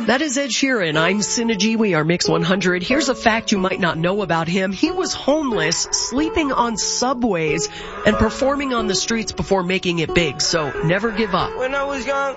That is Ed Sheeran. I'm Synergy. We are Mix 100. Here's a fact you might not know about him. He was homeless, sleeping on subways, and performing on the streets before making it big. So never give up. When I was young.